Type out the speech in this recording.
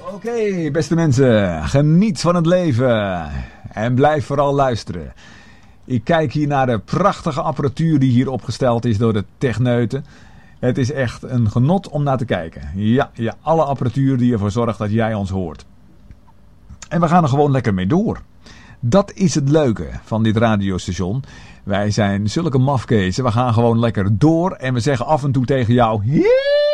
Oké, beste mensen, geniet van het leven en blijf vooral luisteren. Ik kijk hier naar de prachtige apparatuur die hier opgesteld is door de techneuten. Het is echt een genot om naar te kijken. Ja, alle apparatuur die ervoor zorgt dat jij ons hoort. En we gaan er gewoon lekker mee door. Dat is het leuke van dit radiostation. Wij zijn zulke mafkezen. We gaan gewoon lekker door en we zeggen af en toe tegen jou...